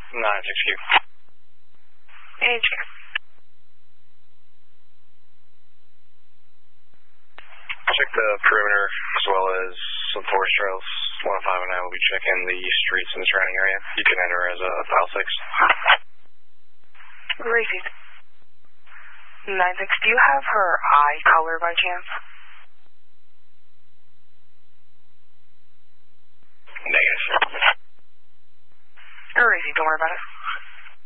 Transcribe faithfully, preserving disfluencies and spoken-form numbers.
nine six Q. H Q. Check the perimeter as well as some forest trails. one oh five and I will be checking the streets in the surrounding area. You can enter as a file six. Received. nine six, do you have her eye color by chance? Negative. Received, don't worry about it.